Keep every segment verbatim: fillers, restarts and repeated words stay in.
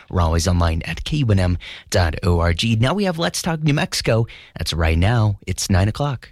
We're always online at K U N M dot org. Now we have Let's Talk New Mexico. That's right now. It's nine o'clock.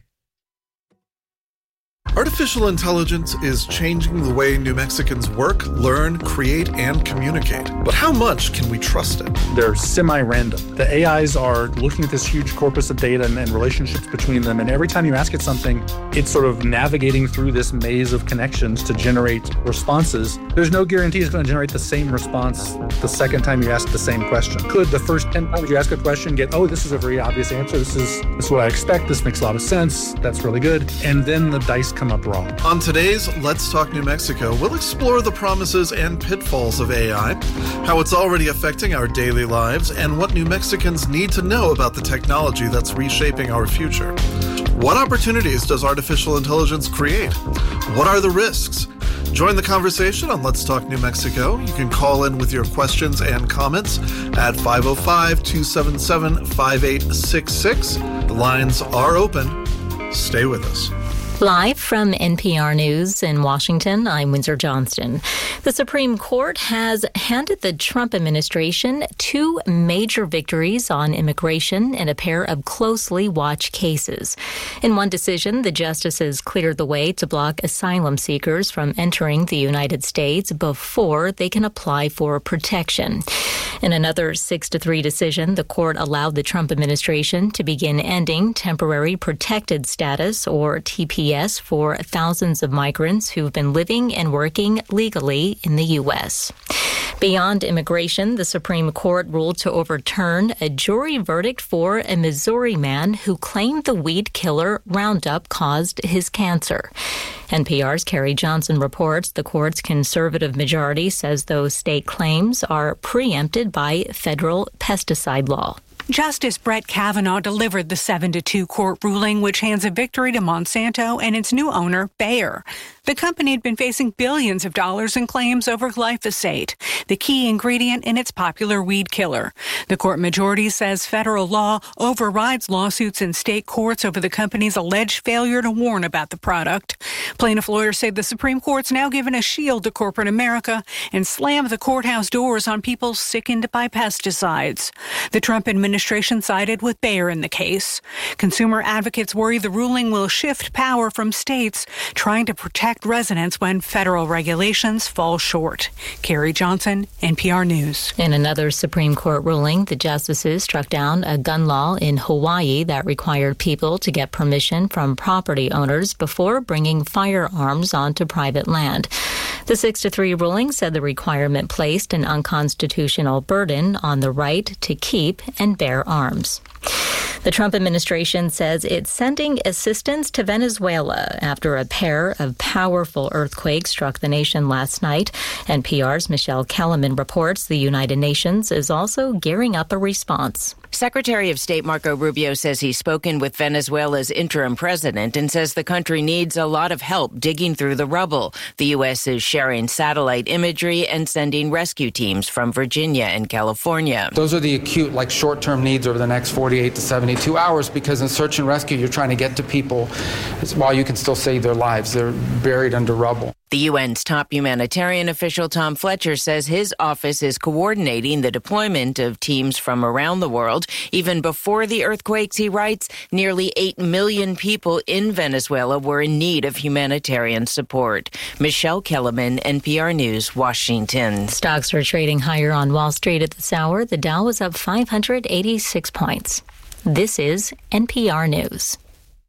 Artificial intelligence is changing the way New Mexicans work, learn, create, and communicate. But how much can we trust it? They're semi-random. The A Is are looking at this huge corpus of data and, and relationships between them, and every time you ask it something, it's sort of navigating through this maze of connections to generate responses. There's no guarantee it's going to generate the same response the second time you ask the same question. Could the first ten times you ask a question get, oh, this is a very obvious answer, this is, this is what I expect, this makes a lot of sense, that's really good, and then the dice come up wrong. On today's Let's Talk New Mexico, we'll explore the promises and pitfalls of A I, how it's already affecting our daily lives, and what New Mexicans need to know about the technology that's reshaping our future. What opportunities does artificial intelligence create? What are the risks? Join the conversation on Let's Talk New Mexico. You can call in with your questions and comments at five oh five, two seven seven, five eight six six. The lines are open. Stay with us. Live from N P R News in Washington, I'm Windsor Johnston. The Supreme Court has handed the Trump administration two major victories on immigration in a pair of closely watched cases. In one decision, the justices cleared the way to block asylum seekers from entering the United States before they can apply for protection. In another six to three decision, the court allowed the Trump administration to begin ending temporary protected status, or T P S, for thousands of migrants who've been living and working legally in the U S. Beyond immigration, the Supreme Court ruled to overturn a jury verdict for a Missouri man who claimed the weed killer Roundup caused his cancer. N P R's Carrie Johnson reports the court's conservative majority says those state claims are preempted by federal pesticide law. Justice Brett Kavanaugh delivered the seven to two court ruling, which hands a victory to Monsanto and its new owner, Bayer. The company had been facing billions of dollars in claims over glyphosate, the key ingredient in its popular weed killer. The court majority says federal law overrides lawsuits in state courts over the company's alleged failure to warn about the product. Plaintiff lawyers say the Supreme Court's now given a shield to corporate America and slammed the courthouse doors on people sickened by pesticides. The Trump administration sided with Bayer in the case. Consumer advocates worry the ruling will shift power from states trying to protect residents when federal regulations fall short. Carrie Johnson, N P R News. In another Supreme Court ruling, the justices struck down a gun law in Hawaii that required people to get permission from property owners before bringing firearms onto private land. The six to three ruling said the requirement placed an unconstitutional burden on the right to keep and bear arms. The Trump administration says it's sending assistance to Venezuela after a pair of powerful earthquakes struck the nation last night. N P R's Michelle Kellerman reports the United Nations is also gearing up a response. Secretary of State Marco Rubio says he's spoken with Venezuela's interim president and says the country needs a lot of help digging through the rubble. The U S is sharing satellite imagery and sending rescue teams from Virginia and California. Those are the acute, like short-term needs over the next forty-eight to seventy-two hours, because in search and rescue, you're trying to get to people while you can still save their lives. They're buried under rubble. The U N's top humanitarian official, Tom Fletcher, says his office is coordinating the deployment of teams from around the world. Even before the earthquakes, he writes, nearly eight million people in Venezuela were in need of humanitarian support. Michelle Kellerman, N P R News, Washington. Stocks are trading higher on Wall Street at this hour. The Dow was up five hundred eighty-six points. This is N P R News.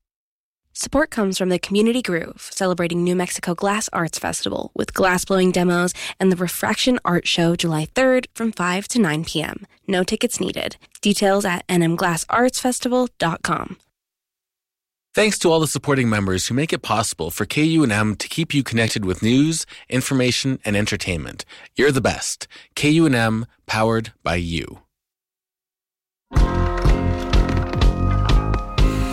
Support comes from the Community Groove, celebrating New Mexico Glass Arts Festival with glass-blowing demos and the Refraction Art Show July third from five to nine p.m. No tickets needed. Details at n m glass arts festival dot com. Thanks to all the supporting members who make it possible for K U N M to keep you connected with news, information, and entertainment. You're the best. K U N M, powered by you.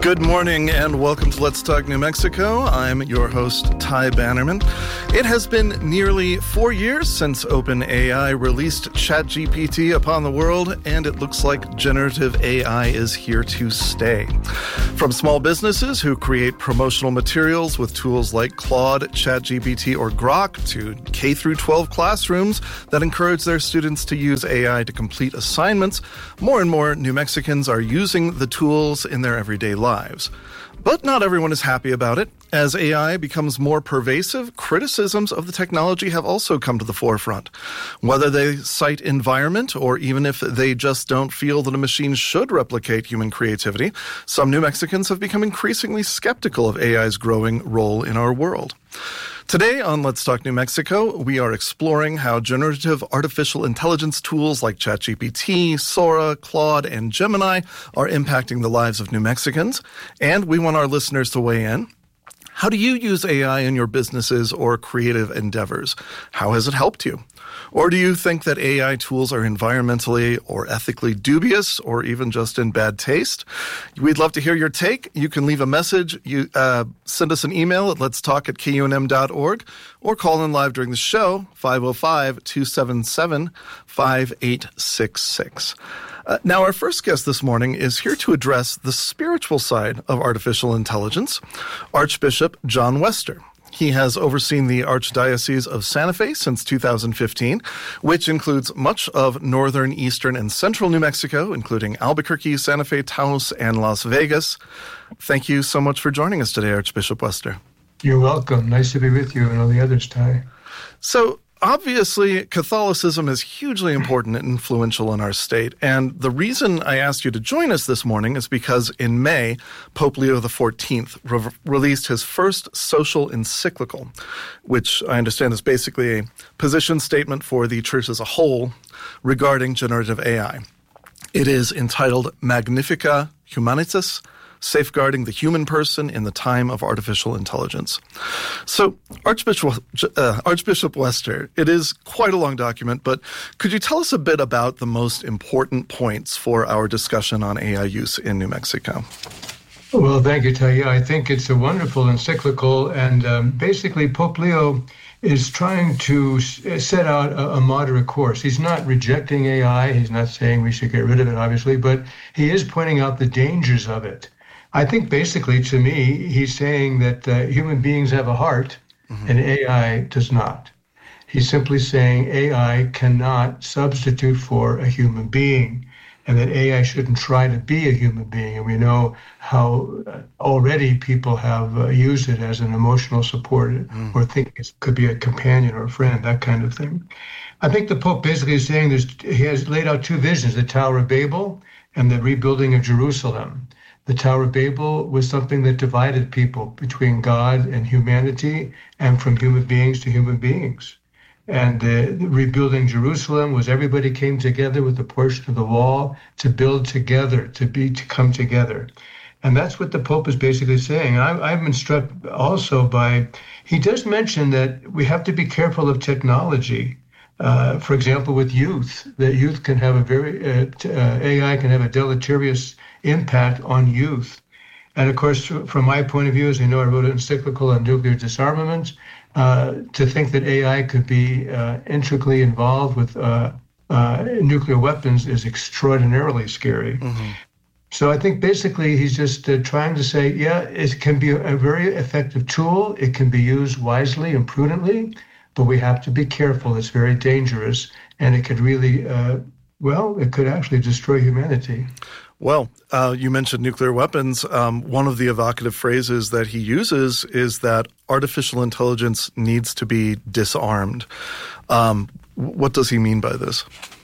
Good morning and welcome to Let's Talk New Mexico. I'm your host, Ty Bannerman. It has been nearly four years since OpenAI released ChatGPT upon the world, and it looks like generative A I is here to stay. From small businesses who create promotional materials with tools like Claude, ChatGPT, or Grok, to K through twelve classrooms that encourage their students to use A I to complete assignments, more and more New Mexicans are using the tools in their everyday lives. Lives. But not everyone is happy about it. As A I becomes more pervasive, criticisms of the technology have also come to the forefront. Whether they cite environment or even if they just don't feel that a machine should replicate human creativity, some New Mexicans have become increasingly skeptical of A I's growing role in our world. Today on Let's Talk New Mexico, we are exploring how generative artificial intelligence tools like ChatGPT, Sora, Claude, and Gemini are impacting the lives of New Mexicans, and we want our listeners to weigh in. How do you use A I in your businesses or creative endeavors? How has it helped you? Or do you think that A I tools are environmentally or ethically dubious or even just in bad taste? We'd love to hear your take. You can leave a message. You uh, send us an email at letstalk at K U N M dot org or call in live during the show, five oh five, two seven seven, five eight six six. Uh, now, our first guest this morning is here to address the spiritual side of artificial intelligence, Archbishop John Wester. He has overseen the Archdiocese of Santa Fe since two thousand fifteen, which includes much of northern, eastern, and central New Mexico, including Albuquerque, Santa Fe, Taos, and Las Vegas. Thank you so much for joining us today, Archbishop Wester. You're welcome. Nice to be with you and all the others, Ty. So, obviously, Catholicism is hugely important and influential in our state. And the reason I asked you to join us this morning is because in May, Pope Leo the fourteenth re- released his first social encyclical, which I understand is basically a position statement for the Church as a whole regarding generative A I. It is entitled Magnificat Humanitas, Safeguarding the Human Person in the Time of Artificial Intelligence. So, Archbishop, uh, Archbishop Wester, it is quite a long document, but could you tell us a bit about the most important points for our discussion on A I use in New Mexico? Well, thank you, Ty. Yeah, I think it's a wonderful encyclical, and um, basically Pope Leo is trying to set out a, a moderate course. He's not rejecting A I. He's not saying we should get rid of it, obviously, but he is pointing out the dangers of it. I think basically, to me, he's saying that uh, human beings have a heart mm-hmm. and A I does not. He's simply saying A I cannot substitute for a human being and that A I shouldn't try to be a human being. And we know how uh, already people have uh, used it as an emotional support mm. or think it could be a companion or a friend, that kind of thing. I think the Pope basically is saying there's, he has laid out two visions, the Tower of Babel and the rebuilding of Jerusalem. The Tower of Babel was something that divided people between God and humanity and from human beings to human beings. And uh, rebuilding Jerusalem was everybody came together with a portion of the wall to build together, to be, to come together. And that's what the Pope is basically saying. I, I've been struck also by, he does mention that we have to be careful of technology. Uh, for example, with youth, that youth can have a very, uh, t- uh, A I can have a deleterious impact on youth. And of course, from my point of view, as you know, I wrote an encyclical on nuclear disarmament. Uh, to think that A I could be uh, intricately involved with uh, uh, nuclear weapons is extraordinarily scary. Mm-hmm. So I think basically he's just uh, trying to say, yeah, it can be a very effective tool. It can be used wisely and prudently, but we have to be careful. It's very dangerous, and it could really, uh, well, it could actually destroy humanity. Well, uh, you mentioned nuclear weapons. Um, one of the evocative phrases that he uses is that artificial intelligence needs to be disarmed. Um, what does he mean by this?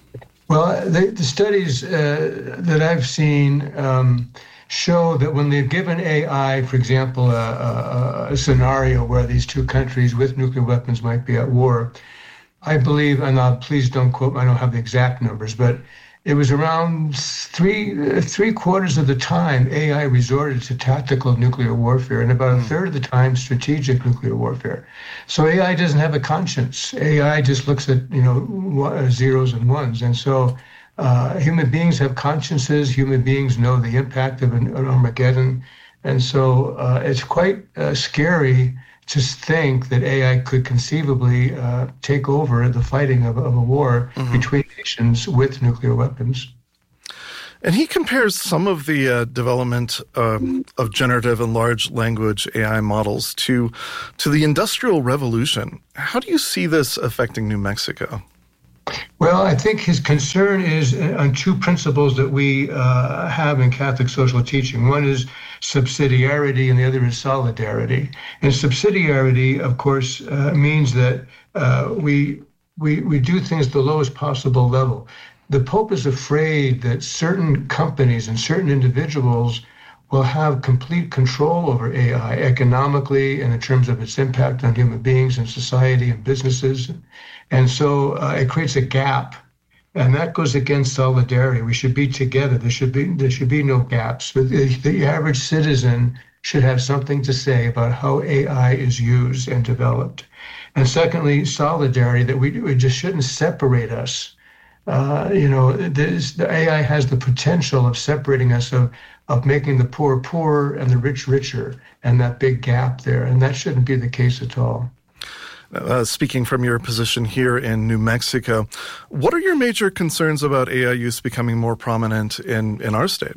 Well, the, the studies uh, that I've seen um, show that when they've given A I, for example, a, a, a scenario where these two countries with nuclear weapons might be at war, I believe, and I'll, please don't quote me, I don't have the exact numbers, but it was around three three quarters of the time A I resorted to tactical nuclear warfare, and about a third of the time strategic nuclear warfare. So A I doesn't have a conscience. A I just looks at you know zeros and ones, and so uh, human beings have consciences. Human beings know the impact of an, an Armageddon. And so uh, it's quite uh, scary to think that A I could conceivably uh, take over the fighting of, of a war mm-hmm. between nations with nuclear weapons. And he compares some of the uh, development um, of generative and large language A I models to to the Industrial Revolution. How do you see this affecting New Mexico? Well, I think his concern is on two principles that we uh, have in Catholic social teaching. One is subsidiarity and the other is solidarity. And subsidiarity, of course, uh, means that uh, we, we, we do things at the lowest possible level. The Pope is afraid that certain companies and certain individuals will have complete control over A I economically and in terms of its impact on human beings and society and businesses. And so uh, it creates a gap, and that goes against solidarity. We should be together. There should be there should be no gaps. But the, the average citizen should have something to say about how A I is used and developed. And secondly, solidarity, that we, we just shouldn't separate us. Uh, you know, this, the A I has the potential of separating us, of of making the poor poorer and the rich richer, and that big gap there. And that shouldn't be the case at all. Uh, speaking from your position here in New Mexico, what are your major concerns about A I use becoming more prominent in, in our state?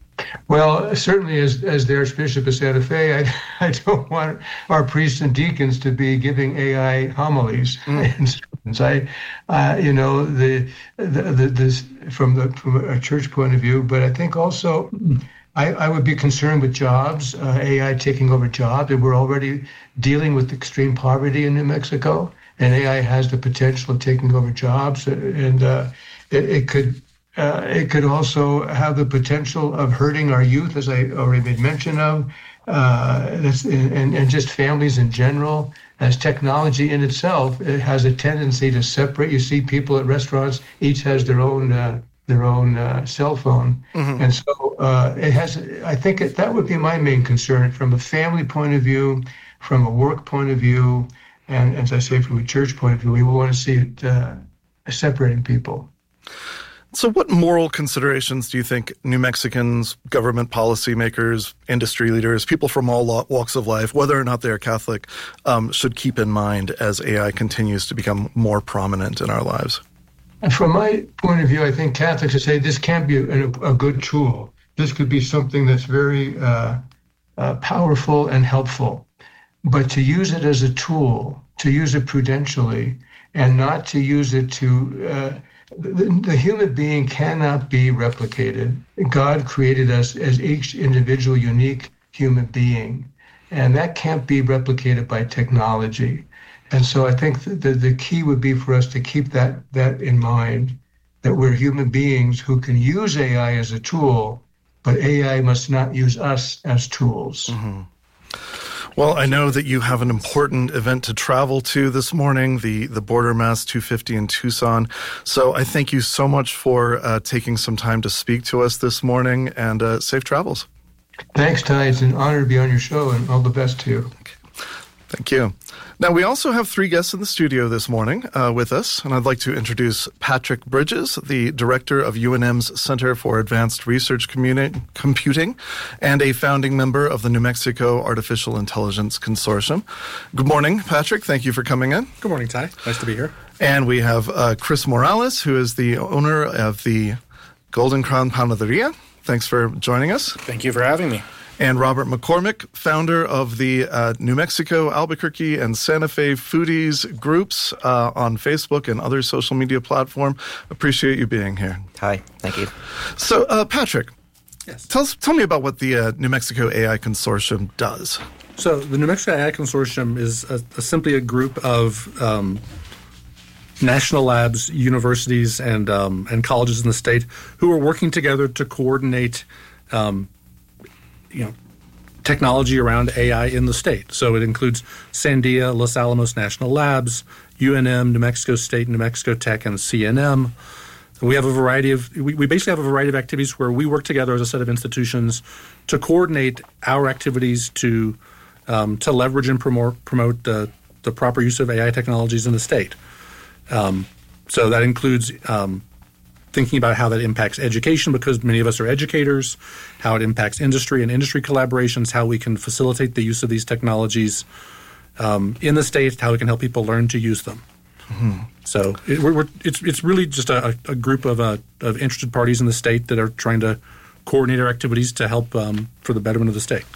Well, certainly as as the Archbishop of Santa Fe, I, I don't want our priests and deacons to be giving A I homilies mm. and sermons. I, uh, you know, the, the, the this from the from a church point of view, but I think also I, I would be concerned with jobs, uh, A I taking over jobs. And we're already dealing with extreme poverty in New Mexico, and A I has the potential of taking over jobs, and uh, it, it could. Uh, it could also have the potential of hurting our youth, as I already made mention of, uh, that's, and, and just families in general. As technology in itself, it has a tendency to separate. You see people at restaurants, each has their own uh, their own uh, cell phone. Mm-hmm. And so uh, it has, I think it, that would be my main concern from a family point of view, from a work point of view, and as I say, from a church point of view, we want to see it uh, separating people. So what moral considerations do you think New Mexicans, government policymakers, industry leaders, people from all walks of life, whether or not they're Catholic, um, should keep in mind as A I continues to become more prominent in our lives? And from my point of view, I think Catholics would say this can't be a, a good tool. This could be something that's very uh, uh, powerful and helpful. But to use it as a tool, to use it prudentially, and not to use it to... Uh, The, the human being cannot be replicated. God created us as each individual, unique human being, and that can't be replicated by technology. And so I think the, the key would be for us to keep that, that in mind, that we're human beings who can use A I as a tool, but A I must not use us as tools. Mm-hmm. Well, I know that you have an important event to travel to this morning, the, the Border Mass two fifty in Tucson. So I thank you so much for uh, taking some time to speak to us this morning, and uh, safe travels. Thanks, Ty. It's an honor to be on your show, and all the best to you. Okay. Thank you. Now, we also have three guests in the studio this morning uh, with us, and I'd like to introduce Patrick Bridges, the director of U N M's Center for Advanced Research Communi- Computing and a founding member of the New Mexico Artificial Intelligence Consortium. Good morning, Patrick. Thank you for coming in. Good morning, Ty. Nice to be here. And we have uh, Chris Morales, who is the owner of the Golden Crown Panaderia. Thanks for joining us. Thank you for having me. And Robert McCormick, founder of the uh, New Mexico, Albuquerque, and Santa Fe Foodies groups uh, on Facebook and other social media platform. Appreciate you being here. Hi, thank you. So, uh, Patrick, yes. tell us, tell me about what the uh, New Mexico A I Consortium does. So, the New Mexico A I Consortium is a, a, simply a group of um, national labs, universities, and um, and colleges in the state who are working together to coordinate um, you know, technology around A I in the state. So it includes Sandia, Los Alamos National Labs, U N M, New Mexico State, New Mexico Tech, and C N M. We have a variety of we, we basically have a variety of activities where we work together as a set of institutions to coordinate our activities to um, to leverage and promote promote the the proper use of A I technologies in the state. Um, so that includes um, thinking about how that impacts education, because many of us are educators, how it impacts industry and industry collaborations, how we can facilitate the use of these technologies um, in the state, how we can help people learn to use them. Mm-hmm. So it, we're, we're, it's it's really just a, a group of uh, of interested parties in the state that are trying to coordinate our activities to help um, for the betterment of the state.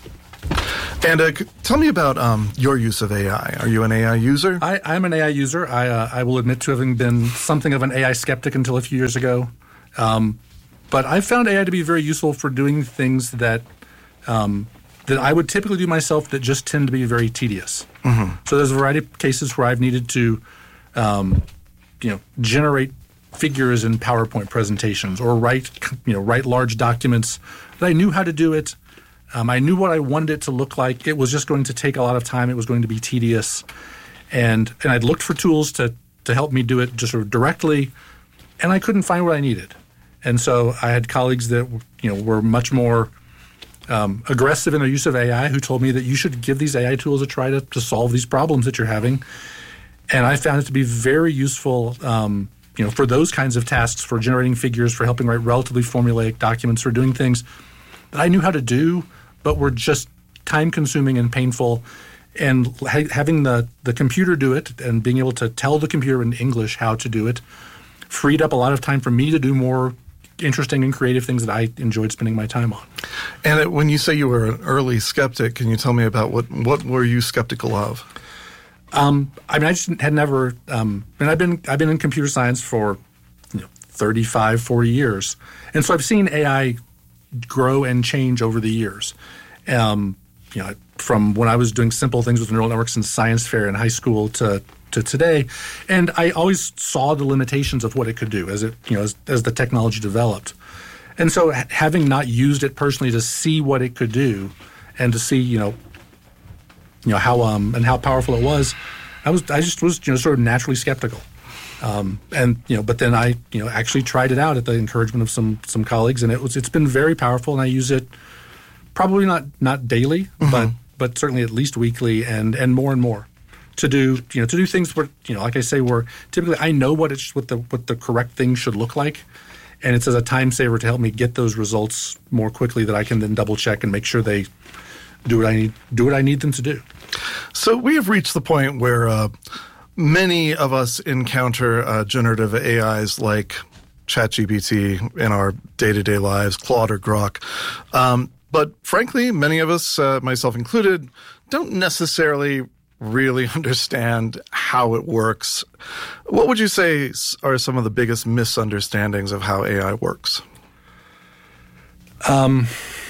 And uh, tell me about um, your use of A I. Are you an A I user? I, I'm an A I user. I, uh, I will admit to having been something of an A I skeptic until a few years ago. Um, but I've found A I to be very useful for doing things that um, that I would typically do myself that just tend to be very tedious. Mm-hmm. So there's a variety of cases where I've needed to um, you know, generate figures in PowerPoint presentations or write, you know, write large documents that I knew how to do it. Um, I knew what I wanted it to look like. It was just going to take a lot of time. It was going to be tedious. And and I'd looked for tools to to help me do it just sort of directly, and I couldn't find what I needed. And so I had colleagues that, you know, were much more um, aggressive in their use of A I who told me that you should give these A I tools a try to, to solve these problems that you're having. And I found it to be very useful um, you know, for those kinds of tasks, for generating figures, for helping write relatively formulaic documents, for doing things that I knew how to do, but were just time-consuming and painful. And ha- having the, the computer do it and being able to tell the computer in English how to do it freed up a lot of time for me to do more interesting and creative things that I enjoyed spending my time on. And it, when you say you were an early skeptic, can you tell me about what, what were you skeptical of? Um, I mean, I just had never um, – I mean, I've been I've been in computer science for you know, thirty-five, forty years. And so I've seen A I grow and change over the years. Um, you know, from when I was doing simple things with neural networks in science fair in high school to to today. And I always saw the limitations of what it could do as it, you know, as, as the technology developed. And so ha- having not used it personally to see what it could do and to see, you know, you know, how um and how powerful it was, I was I just was, you know, sort of naturally skeptical. Um, and, you know, but then I, you know, actually tried it out at the encouragement of some some colleagues, and it was it's been very powerful, and I use it probably not not daily, mm-hmm. but but certainly at least weekly and and more and more to do, you know, to do things where, you know, like I say, where typically I know what it's what the what the correct thing should look like, and it's as a time saver to help me get those results more quickly that I can then double check and make sure they do what I need do what I need them to do. So we have reached the point where uh, many of us encounter uh, generative A Is like ChatGPT in our day-to-day lives, Claude or Grok. Um, but frankly, many of us, uh, myself included, don't necessarily really understand how it works. What would you say are some of the biggest misunderstandings of how A I works? Um.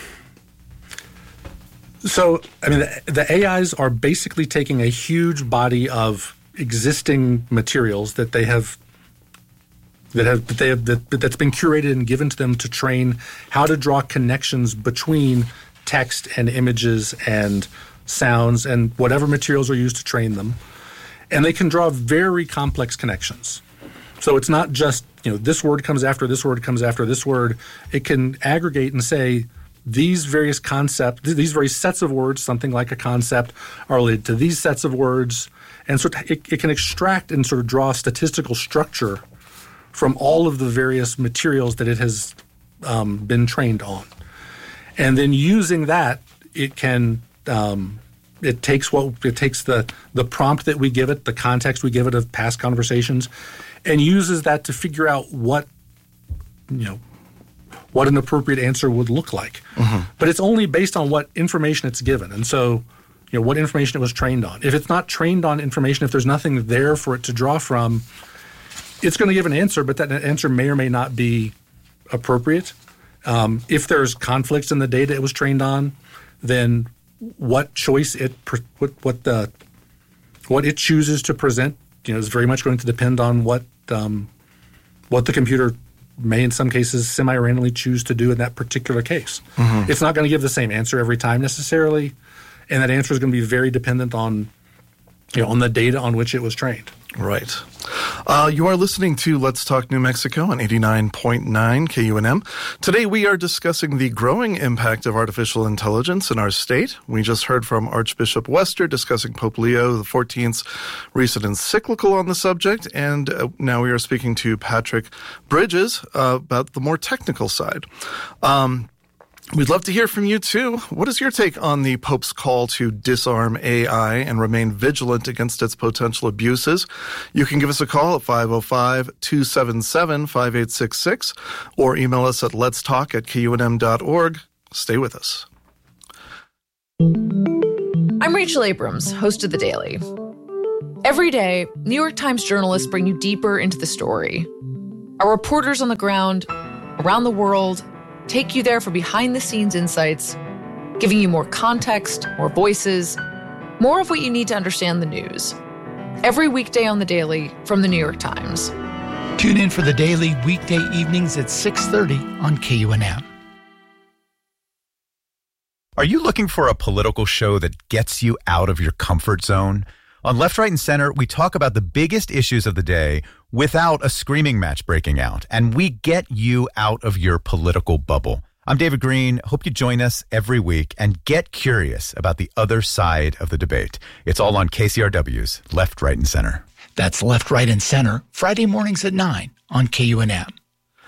So, I mean, the, the A Is are basically taking a huge body of existing materials that they have that have that they have that, that's been curated and given to them to train how to draw connections between text and images and sounds and whatever materials are used to train them. And they can draw very complex connections. So it's not just, you know, this word comes after this word comes after this word. It can aggregate and say, these various concepts, these various sets of words, something like a concept, are related to these sets of words. And so it, it can extract and sort of draw statistical structure from all of the various materials that it has um, been trained on. And then using that, it can um, it takes what it takes the the prompt that we give it, the context we give it of past conversations, and uses that to figure out what, you know, what an appropriate answer would look like. Mm-hmm. But it's only based on what information it's given. And so, you know, what information it was trained on. If it's not trained on information, if there's nothing there for it to draw from, it's going to give an answer, but that answer may or may not be appropriate. Um, if there's conflicts in the data it was trained on, then what choice it what what the what it chooses to present, you know, is very much going to depend on what um, what the computer may in some cases semi-randomly choose to do in that particular case. Mm-hmm. It's not going to give the same answer every time necessarily, and that answer is going to be very dependent on, you know, on the data on which it was trained. Right. Uh, you are listening to Let's Talk New Mexico on eighty-nine point nine K U N M. Today we are discussing the growing impact of artificial intelligence in our state. We just heard from Archbishop Wester discussing Pope Leo the fourteenth's recent encyclical on the subject, and uh, now we are speaking to Patrick Bridges uh, about the more technical side. Um, We'd love to hear from you, too. What is your take on the Pope's call to disarm A I and remain vigilant against its potential abuses? You can give us a call at five oh five, two seven seven, five eight six six or email us at letstalk at K U N M dot org. Stay with us. I'm Rachel Abrams, host of The Daily. Every day, New York Times journalists bring you deeper into the story. Our reporters on the ground, around the world, take you there for behind-the-scenes insights, giving you more context, more voices, more of what you need to understand the news. Every weekday on The Daily from The New York Times. Tune in for The Daily weekday evenings at six thirty on K U N M. Are you looking for a political show that gets you out of your comfort zone? On Left, Right, and Center, we talk about the biggest issues of the day without a screaming match breaking out, and we get you out of your political bubble. I'm David Green. Hope you join us every week and get curious about the other side of the debate. It's all on K C R W's Left, Right, and Center. That's Left, Right, and Center, Friday mornings at nine on K U N M.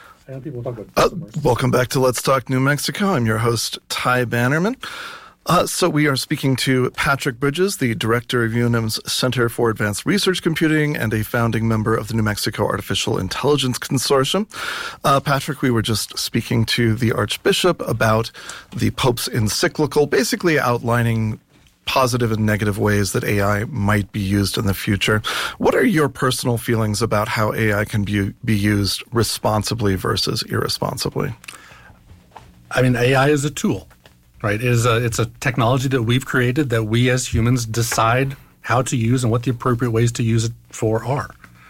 Uh, welcome back to Let's Talk New Mexico. I'm your host, Ty Bannerman. Uh, so we are speaking to Patrick Bridges, the director of U N M's Center for Advanced Research Computing and a founding member of the New Mexico Artificial Intelligence Consortium. Uh, Patrick, we were just speaking to the Archbishop about the Pope's encyclical, basically outlining positive and negative ways that A I might be used in the future. What are your personal feelings about how A I can be, be used responsibly versus irresponsibly? I mean, A I is a tool. Right, it is a, it's a technology that we've created that we as humans decide how to use and what the appropriate ways to use it for are.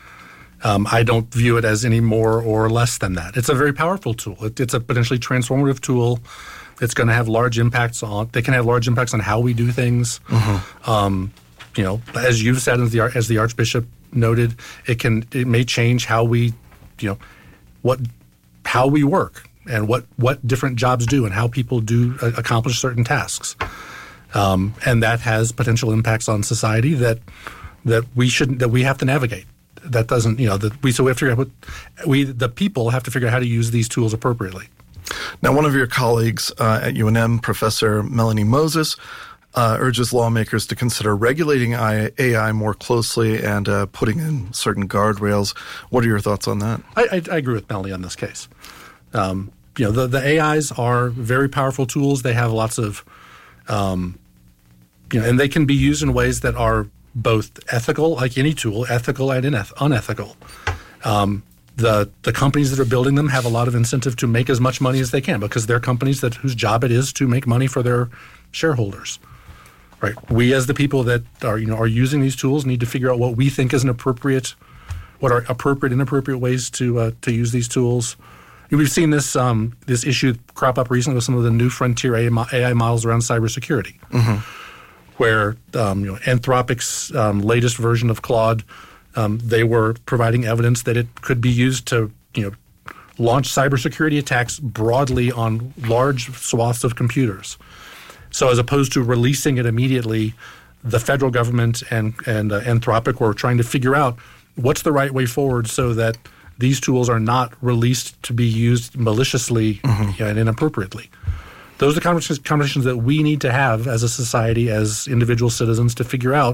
Um, I don't view it as any more or less than that. It's a very powerful tool. It, it's a potentially transformative tool. It's going to have large impacts on. They can have large impacts on how we do things. Mm-hmm. Um, you know, as you've said, as the as the Archbishop noted, it can it may change how we, you know, what how we work. And what, what different jobs do and how people do uh, accomplish certain tasks. Um, and that has potential impacts on society that that we shouldn't that we have to navigate. That doesn't, you know, that we so we have to figure out what we the people have to figure out how to use these tools appropriately. Now, one of your colleagues uh, at U N M, Professor Melanie Moses, uh, urges lawmakers to consider regulating A I more closely and uh, putting in certain guardrails. What are your thoughts on that? I, I, I agree with Melanie on this case. Um, you know, the, the A Is are very powerful tools. They have lots of, um, you know, and they can be used in ways that are both ethical, like any tool, ethical and uneth- unethical. Um, the the companies that are building them have a lot of incentive to make as much money as they can because they're companies that whose job it is to make money for their shareholders. Right. We as the people that are you know are using these tools need to figure out what we think is an appropriate, what are appropriate and inappropriate ways to uh, to use these tools. We've seen this um, this issue crop up recently with some of the new frontier A I models around cybersecurity, mm-hmm. where um, you know, Anthropic's um, latest version of Claude, um, they were providing evidence that it could be used to you know launch cybersecurity attacks broadly on large swaths of computers. So as opposed to releasing it immediately, the federal government and and uh, Anthropic were trying to figure out what's the right way forward so that these tools are not released to be used maliciously mm-hmm. and inappropriately. Those are the conversations, conversations that we need to have as a society, as individual citizens, to figure out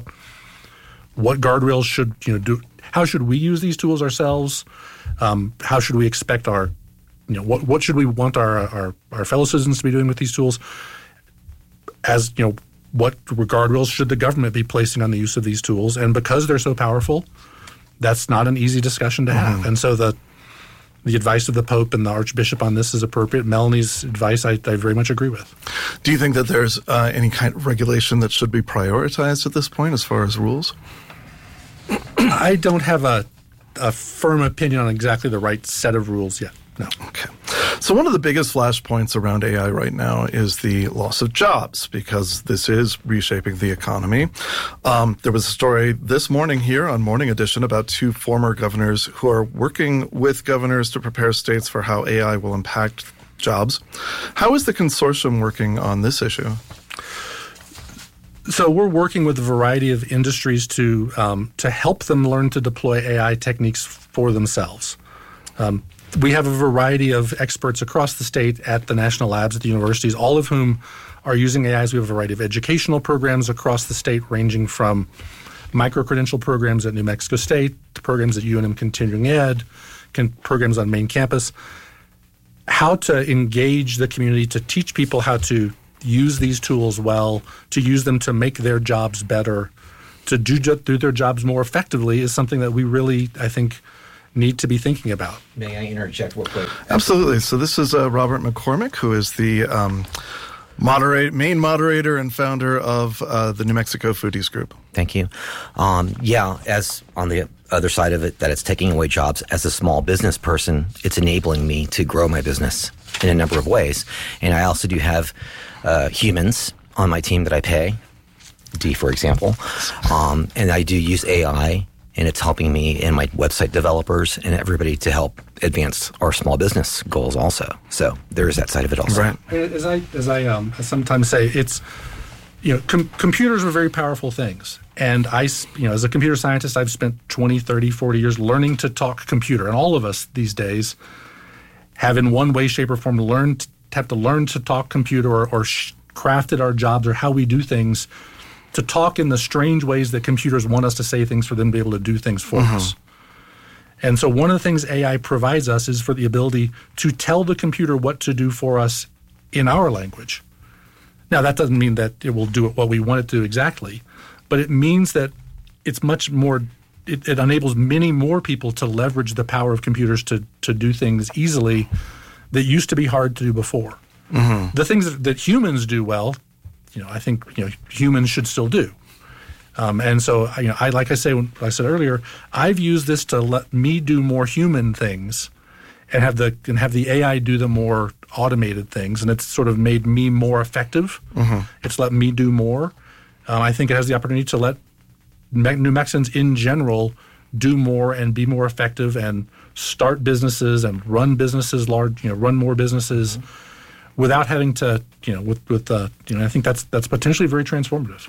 what guardrails should you know do. How should we use these tools ourselves? Um, how should we expect our, you know, what what should we want our, our our fellow citizens to be doing with these tools? As you know, what guardrails should the government be placing on the use of these tools? And because they're so powerful, that's not an easy discussion to have. Mm-hmm. And so the the advice of the Pope and the Archbishop on this is appropriate. Melanie's advice I, I very much agree with. Do you think that there's uh, any kind of regulation that should be prioritized at this point as far as rules? I don't have a, a firm opinion on exactly the right set of rules yet. No. Okay. So one of the biggest flashpoints around A I right now is the loss of jobs, because this is reshaping the economy. Um, there was a story this morning here on Morning Edition about two former governors who are working with governors to prepare states for how A I will impact jobs. How is the consortium working on this issue? So we're working with a variety of industries to um, to help them learn to deploy A I techniques for themselves. Um, we have a variety of experts across the state at the national labs at the universities, all of whom are using A Is. We have a variety of educational programs across the state, ranging from micro-credential programs at New Mexico State to programs at U N M Continuing Ed, can, programs on main campus. How to engage the community, to teach people how to use these tools well, to use them to make their jobs better, to do, do their jobs more effectively is something that we really, I think, need to be thinking about. May I interject real quick? Absolutely. So this is uh, Robert McCormick, who is the um, moderate, main moderator and founder of uh, the New Mexico Foodies Group. Thank you. Um, yeah, as on the other side of it, that it's taking away jobs, as a small business person, it's enabling me to grow my business in a number of ways. And I also do have uh, humans on my team that I pay, D, for example. Um, and I do use A I, and it's helping me and my website developers and everybody to help advance our small business goals also. So there is that side of it also. Right. As I as I um, sometimes say, it's, you know, com- computers are very powerful things. And I, you know, as a computer scientist, I've spent twenty, thirty, forty years learning to talk computer. And all of us these days have in one way, shape, or form learned, have to learn to talk computer or, or sh- crafted our jobs or how we do things to talk in the strange ways that computers want us to say things for them to be able to do things for mm-hmm. us. And so one of the things A I provides us is for the ability to tell the computer what to do for us in our language. Now, that doesn't mean that it will do what we want it to exactly, but it means that it's much more it, it enables many more people to leverage the power of computers to to do things easily that used to be hard to do before. Mm-hmm. The things that, that humans do well, you know, I think you know humans should still do. Um, and so, you know, I like I say, when I said earlier, I've used this to let me do more human things, and have the and have the A I do the more automated things, and it's sort of made me more effective. Mm-hmm. It's let me do more. Um, I think it has the opportunity to let Me- New Mexicans in general do more and be more effective and start businesses and run businesses large, you know, run more businesses mm-hmm. without having to, you know, with with uh, you know, I think that's that's potentially very transformative.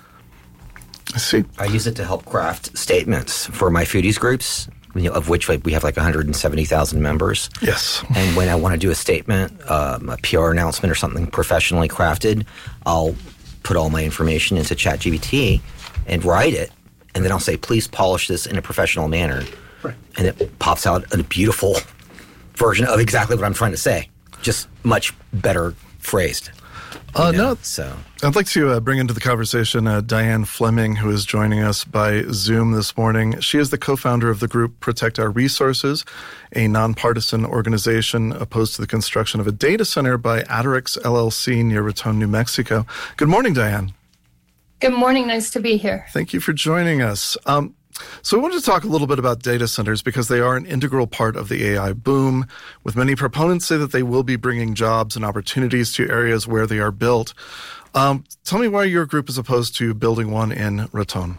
I see. I use it to help craft statements for my foodies groups, you know, of which like, we have like one hundred seventy thousand members. Yes. And when I want to do a statement, um, a P R announcement or something professionally crafted, I'll put all my information into ChatGPT and write it, and then I'll say, please polish this in a professional manner. Right. And it pops out a beautiful version of exactly what I'm trying to say, just much better phrased. Uh, know, no, so I'd like to uh, bring into the conversation uh, Diane Fleming, who is joining us by Zoom this morning. She is the co-founder of the group Protect Our Resources, a nonpartisan organization opposed to the construction of a data center by Aderix L L C near Raton, New Mexico. Good morning, Diane. Good morning. Nice to be here. Thank you for joining us. Um, So I wanted to talk a little bit about data centers because they are an integral part of the A I boom, with many proponents say that they will be bringing jobs and opportunities to areas where they are built. Um, tell me why your group is opposed to building one in Raton.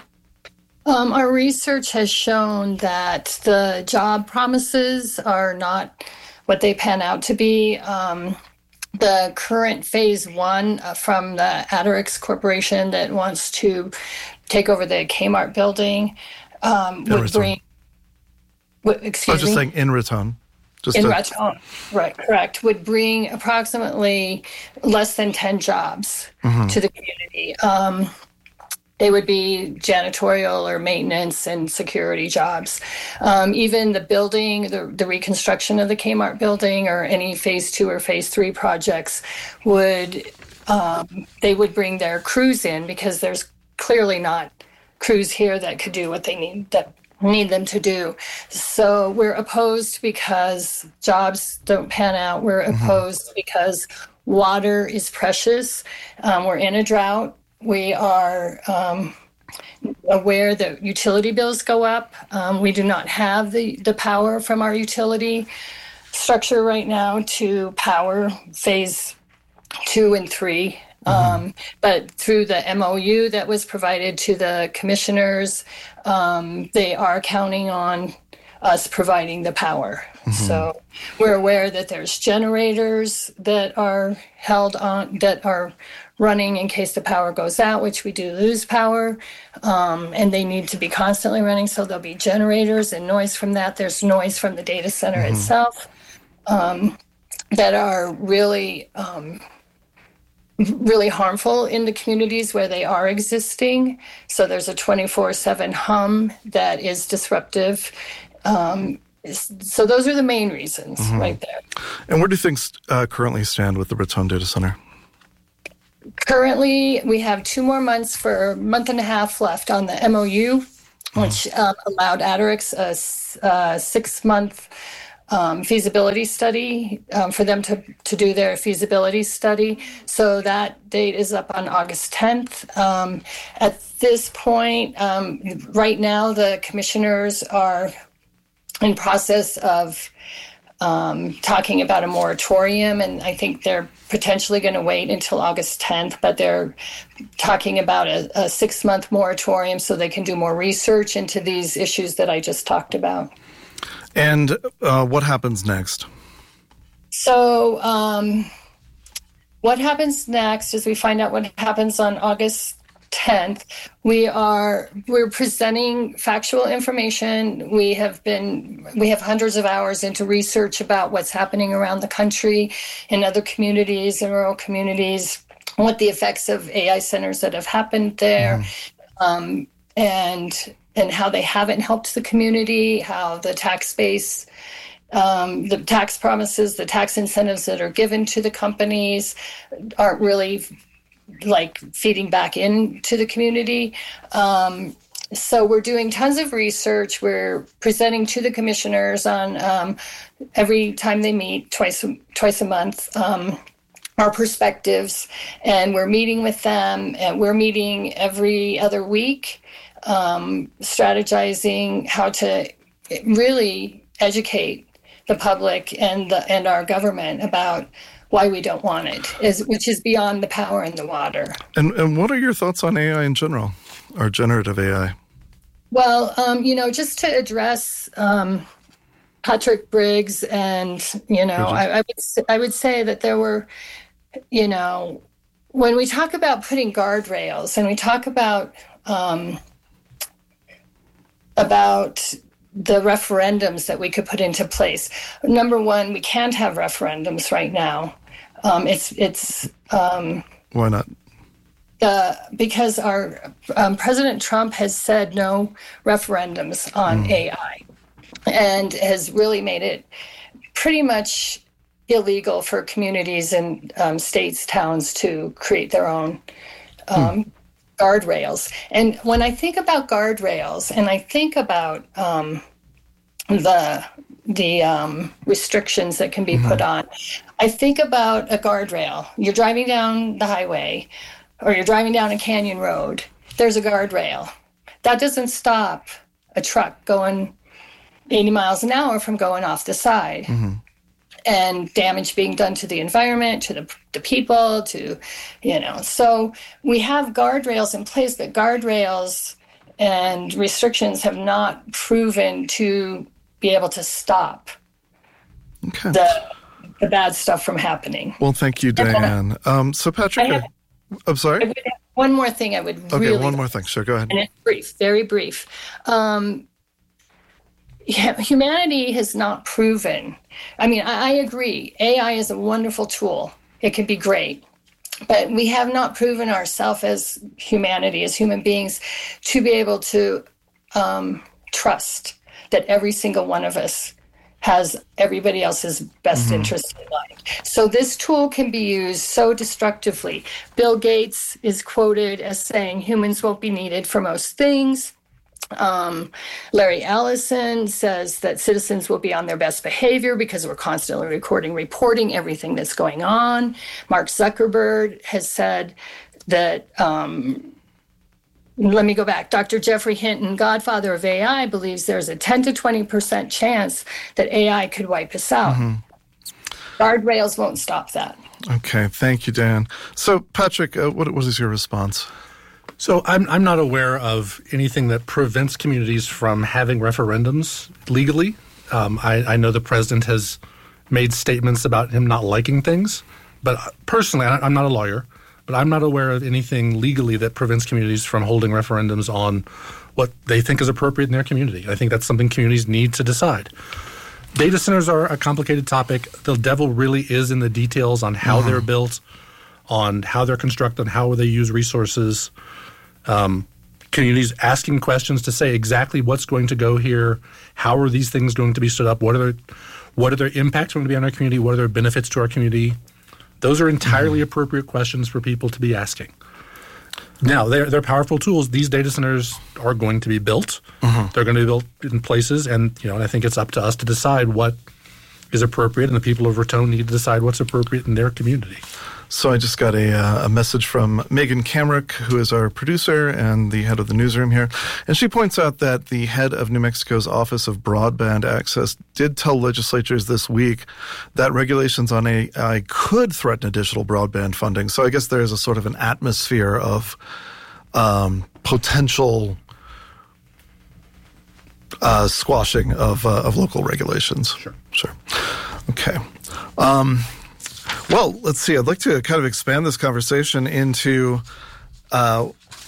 Um, our research has shown that the job promises are not what they pan out to be. Um, the current phase one uh, from the Aderix Corporation that wants to take over the Kmart building um, would bring. Would, excuse me. I was just saying in Raton. Just in to, Raton, right, correct. Would bring approximately less than ten jobs mm-hmm. to the community. Um, they would be janitorial or maintenance and security jobs. Um, even the building, the, the reconstruction of the Kmart building or any phase two or phase three projects would, um, they would bring their crews in because there's clearly not crews here that could do what they need, that need them to do. So we're opposed because jobs don't pan out. We're mm-hmm. opposed because water is precious. Um, we're in a drought. We are um, aware that utility bills go up. Um, we do not have the, the power from our utility structure right now to power phase two and three. Mm-hmm. Um, but through the M O U that was provided to the commissioners, um, they are counting on us providing the power. Mm-hmm. So we're aware that there's generators that are held on, that are running in case the power goes out, which we do lose power, um, and they need to be constantly running. So there'll be generators and noise from that. There's noise from the data center mm-hmm. itself um, that are really... Um, really harmful in the communities where they are existing. So there's a twenty-four seven hum that is disruptive. Um, so those are the main reasons mm-hmm. right there. And where do things uh, currently stand with the Raton Data Center? Currently, we have two more months for a month and a half left on the M O U, mm-hmm. which um, allowed Aderix a, a six-month Um, feasibility study um, for them to, to do their feasibility study. So that date is up on August tenth. Um, at this point, um, right now, the commissioners are in process of um, talking about a moratorium, and I think they're potentially going to wait until August tenth, but they're talking about a, a six-month moratorium so they can do more research into these issues that I just talked about. And uh, what happens next? So um, what happens next is we find out what happens on August tenth. We are we're presenting factual information. We have been we have hundreds of hours into research about what's happening around the country in other communities and rural communities, what the effects of A I centers that have happened there, mm. um, and. and how they haven't helped the community, how the tax base, um, the tax promises, the tax incentives that are given to the companies aren't really like feeding back into the community. Um, so we're doing tons of research. We're presenting to the commissioners on um, every time they meet, twice, twice a month, um, our perspectives, and we're meeting with them, and we're meeting every other week. Um, strategizing how to really educate the public and the, and our government about why we don't want it, is, which is beyond the power and the water. And and what are your thoughts on A I in general, or generative A I? Well, um, you know, just to address um, Patrick Briggs, and you know, I, I would I would say that there were, you know, when we talk about putting guardrails and we talk about um, about the referendums that we could put into place. Number one, we can't have referendums right now. Um, it's it's um, why not? Uh, because our um, President Trump has said no referendums on mm. A I, and has really made it pretty much illegal for communities and um, states, towns to create their own um, mm. guardrails. And when I think about guardrails, and I think about um, the the um, restrictions that can be mm-hmm. put on, I think about a guardrail. You're driving down the highway, or you're driving down a canyon road. There's a guardrail. That doesn't stop a truck going eighty miles an hour from going off the side. Mm-hmm. And damage being done to the environment, to the, the people, to, you know. So we have guardrails in place, but guardrails and restrictions have not proven to be able to stop okay. the, the bad stuff from happening. Well, thank you, Diane. Um, so, Patrick, have, I'm sorry? I would have one more thing I would okay, really... Okay, one more thing. Sure, go ahead. And it's brief, very brief. Um, Yeah, humanity has not proven. I mean, I, I agree. A I is a wonderful tool. It can be great. But we have not proven ourselves as humanity, as human beings, to be able to um, trust that every single one of us has everybody else's best mm-hmm. interest in mind. So this tool can be used so destructively. Bill Gates is quoted as saying humans won't be needed for most things. Um, Larry Ellison says that citizens will be on their best behavior because we're constantly recording, reporting everything that's going on. Mark Zuckerberg has said that um, let me go back. Doctor Jeffrey Hinton, godfather of A I, believes there's a ten to twenty percent chance that A I could wipe us out. Mm-hmm. Guardrails won't stop that. Okay, thank you, Dan. So, Patrick, uh, what, what is your response? So I'm I'm not aware of anything that prevents communities from having referendums legally. Um, I, I know the president has made statements about him not liking things, but personally, I, I'm not a lawyer, but I'm not aware of anything legally that prevents communities from holding referendums on what they think is appropriate in their community. I think that's something communities need to decide. Data centers are a complicated topic. The devil really is in the details on how mm-hmm. they're built, on how they're constructed, how they use resources. Um, communities asking questions to say exactly what's going to go here, how are these things going to be stood up, what are their, what are their impacts going to be on our community, what are their benefits to our community. Those are entirely mm-hmm. appropriate questions for people to be asking. Now, they're, they're powerful tools. These data centers are going to be built. Mm-hmm. They're going to be built in places, and you know, and I think it's up to us to decide what is appropriate, and the people of Raton need to decide what's appropriate in their community. So I just got a, uh, a message from Megan Kamrick, who is our producer and the head of the newsroom here. And she points out that the head of New Mexico's Office of Broadband Access did tell legislatures this week that regulations on A I could threaten additional broadband funding. So I guess there's a sort of an atmosphere of um, potential uh, squashing of, uh, of local regulations. Sure. Sure. Okay. Um Well, let's see. I'd like to kind of expand this conversation into uh,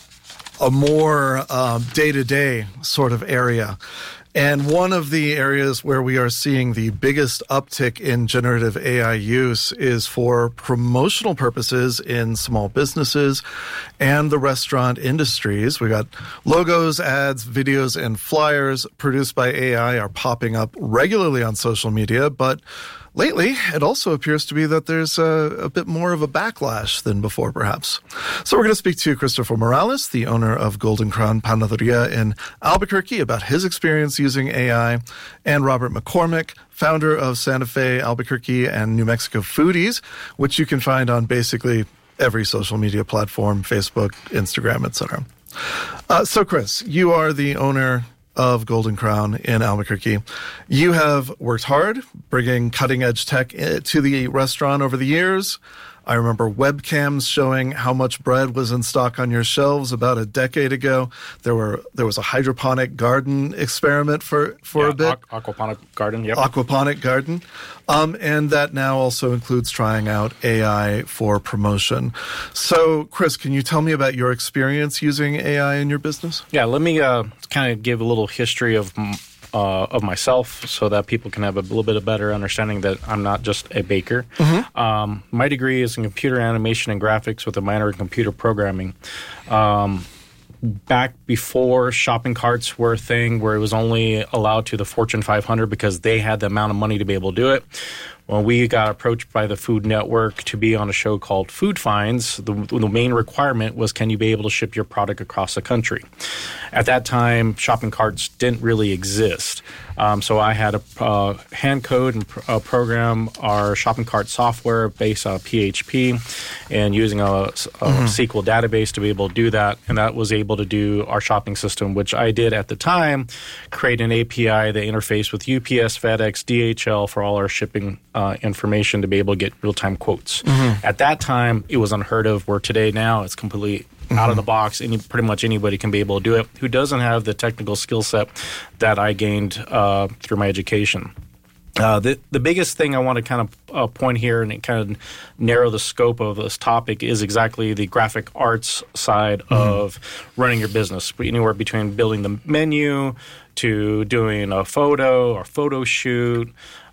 a more uh, day-to-day sort of area. And one of the areas where we are seeing the biggest uptick in generative A I use is for promotional purposes in small businesses and the restaurant industries. We got logos, ads, videos, and flyers produced by A I are popping up regularly on social media, but lately, it also appears to be that there's a, a bit more of a backlash than before, perhaps. So we're going to speak to Christopher Morales, the owner of Golden Crown Panaderia in Albuquerque, about his experience using A I, and Robert McCormick, founder of Santa Fe, Albuquerque, and New Mexico Foodies, which you can find on basically every social media platform, Facebook, Instagram, et cetera. Uh, so, Chris, you are the owner of Golden Crown in Albuquerque. You have worked hard bringing cutting-edge tech to the restaurant over the years. I remember webcams showing how much bread was in stock on your shelves about a decade ago. There were there was a hydroponic garden experiment for, for yeah, a bit. Aqu- aquaponic garden, yep. Aquaponic garden. Um, and that now also includes trying out A I for promotion. So, Chris, can you tell me about your experience using A I in your business? Yeah, let me uh, kind of give a little history of Uh, of myself so that people can have a little bit of better understanding that I'm not just a baker. Mm-hmm. Um, my degree is in computer animation and graphics with a minor in computer programming. Um, back before shopping carts were a thing where it was only allowed to the Fortune five hundred because they had the amount of money to be able to do it. When we got approached by the Food Network to be on a show called Food Finds, the, the main requirement was, can you be able to ship your product across the country? At that time, shopping carts didn't really exist. Um, so I had to uh, hand code and pr- uh, program our shopping cart software based on P H P and using a, a mm-hmm. S Q L database to be able to do that. And that was able to do our shopping system, which I did at the time, create an A P I that interfaced with U P S, FedEx, D H L for all our shipping uh, information to be able to get real-time quotes. Mm-hmm. At that time, it was unheard of, where today now it's completely Mm-hmm. out of the box. Any, pretty much anybody can be able to do it who doesn't have the technical skill set that I gained uh, through my education. Uh, the, the biggest thing I want to kind of uh, point here and kind of narrow the scope of this topic is exactly the graphic arts side mm-hmm. of running your business, anywhere between building the menu to doing a photo or photo shoot,